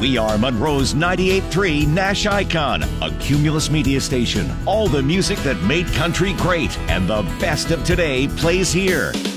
We are Monroe's 98.3 Nash Icon, a Cumulus media station. All the music that made country great and the best of today plays here.